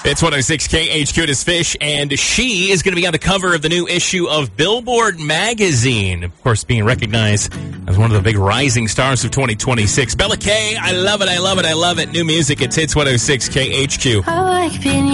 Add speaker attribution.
Speaker 1: It's 106 KHQ. It is Fish, and she is going to be on the cover of the new issue of Billboard magazine. Of course, being recognized as one of the big rising stars of 2026. Bella K, I love it, I love it, I love it. New music, it's Hits 106 KHQ.
Speaker 2: I like being